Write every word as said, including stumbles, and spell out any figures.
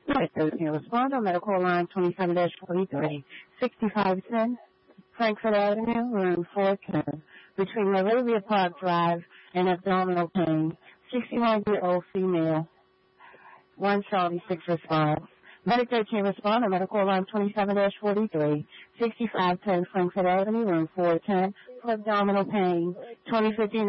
Right, thirteen responder, medical line twenty-seven forty-three, sixty-five ten, Frankfurt Avenue, room four ten, between Moravia Park Drive and abdominal pain, sixty-one-year-old female, one seventy-six response. Medic thirteen responder, medical line twenty-seven forty-three, sixty-five ten, Frankfurt Avenue, room four ten, for abdominal pain, twenty fifteen